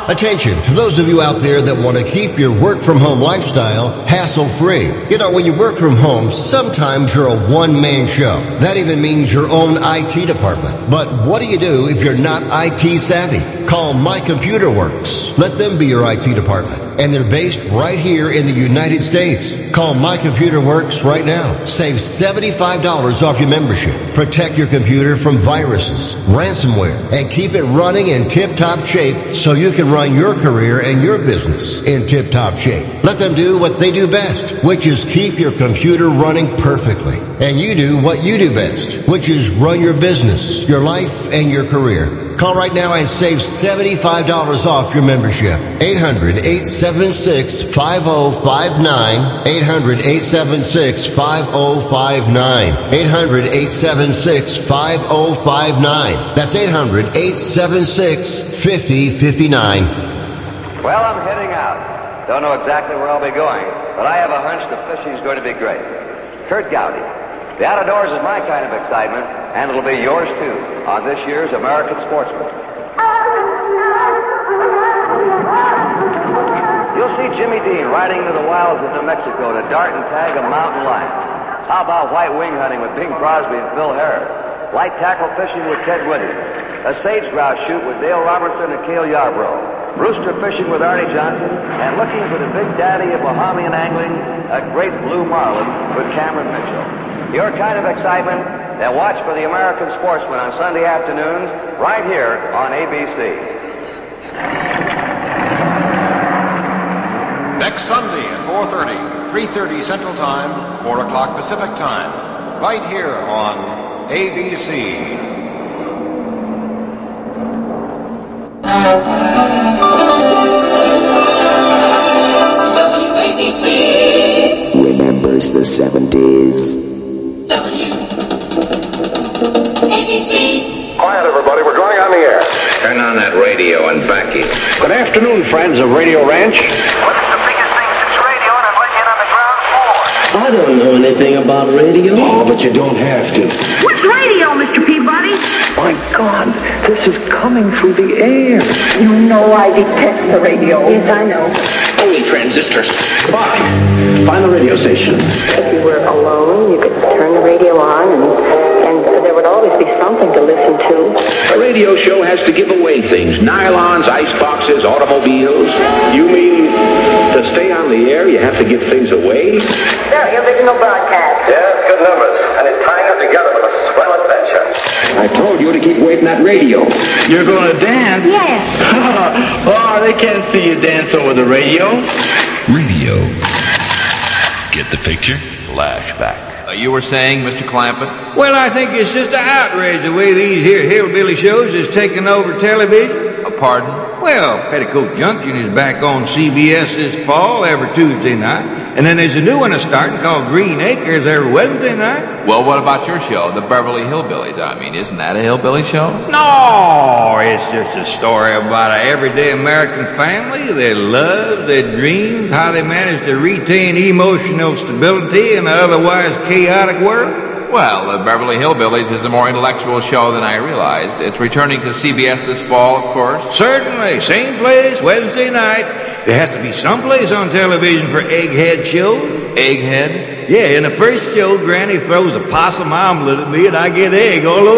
Attention to those of you out there that want to keep your work-from-home lifestyle hassle-free. You know, when you work from home, sometimes you're a one-man show. That even means your own IT department. But what do you do if you're not IT savvy? Call My Computer Works. Let them be your IT department. And they're based right here in the United States. Call My Computer Works right now. Save $75 off your membership. Protect your computer from viruses, ransomware, and keep it running in tip-top shape so you can run your career and your business in tip-top shape. Let them do what they do best, which is keep your computer running perfectly. And you do what you do best, which is run your business, your life, and your career. Call right now and save $75 off your membership. 800-876-5059. 800-876-5059. 800-876-5059. That's 800-876-5059. Well, I'm heading out. Don't know exactly where I'll be going, but I have a hunch the fishing's going to be great. Kurt Gowdy. The outdoors is my kind of excitement, and it'll be yours too, on this year's American Sportsman. You'll see Jimmy Dean riding into the wilds of New Mexico to dart and tag a mountain lion. How about white wing hunting with Bing Crosby and Phil Harris? Light tackle fishing with Ted Whitty. A sage grouse shoot with Dale Robertson and Cale Yarbrough. Rooster fishing with Artie Johnson, and looking for the big daddy of Bahamian angling, a great blue marlin with Cameron Mitchell. Your kind of excitement, then watch for the American Sportsman on Sunday afternoons right here on ABC. Next Sunday at 4:30, 3:30 Central Time, 4 o'clock Pacific Time, right here on ABC. WABC remembers the 70s. WABC. Quiet, everybody. We're going on the air. Turn on that radio and back it. Good afternoon, friends of Radio Ranch. Well, it's the biggest thing since radio, and I'm letting you in on the ground floor. I don't know anything about radio. Oh, but you don't have to. What's radio, Mr. Peabody? My God, this is coming through the air. You know I detest the radio. Yes, I know. Holy transistors. Fine. Find the radio station. If you were alone, you could turn the radio on, and there would always be something to listen to. A radio show has to give away things. Nylons, ice boxes, automobiles. You mean to stay on the air, you have to give things away? Very original broadcast. Yes, good numbers. And it's tying up together with a swell adventure. I told you to keep away from that radio. You're going to dance? Yes. Oh, they can't see you dance over the radio. Radio. Get the picture? Flashback. You were saying, Mr. Clampett? Well, I think it's just an outrage the way these here hillbilly shows is taking over television. Pardon? Well, Petticoat Junction is back on CBS this fall every Tuesday night. And then there's a new one starting called Green Acres every Wednesday night. Well, what about your show, the Beverly Hillbillies? I mean, isn't that a hillbilly show? No, it's just a story about an everyday American family, their love, their dreams, how they manage to retain emotional stability in an otherwise chaotic world. Well, the Beverly Hillbillies is a more intellectual show than I realized. It's returning to CBS this fall, of course. Certainly. Same place, Wednesday night. There has to be some place on television for egghead shows. Egghead? Yeah, in the first show, Granny throws a possum omelet at me and I get egg all over.